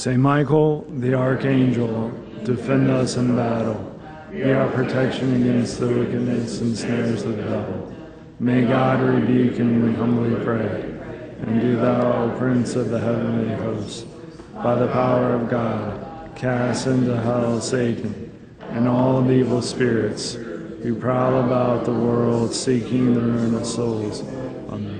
Saint Michael, the archangel, defend us in battle. Be our protection against the wickedness and snares of the devil. May God rebuke him, we humbly pray. And do thou, O Prince of the heavenly hosts, by the power of God, cast into hell Satan and all the evil spirits who prowl about the world seeking the ruin of souls. Amen.